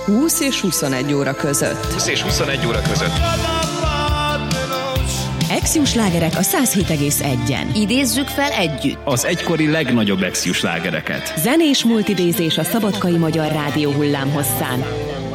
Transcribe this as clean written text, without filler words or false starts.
20 és 21 óra között. 20 és 21 óra között. Exiu slágerek a 107,1-en. Idézzük fel együtt Az egykori legnagyobb exiu slágereket. Zenés multidézés a Szabadkai Magyar Rádió hullámhosszán.